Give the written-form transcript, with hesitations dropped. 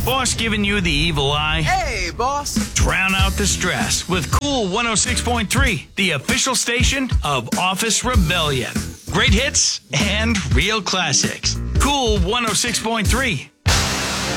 Boss giving you the evil eye? Hey, boss. Drown out the stress with Cool 106.3, the official station of Office Rebellion. Great hits and real classics. Cool 106.3.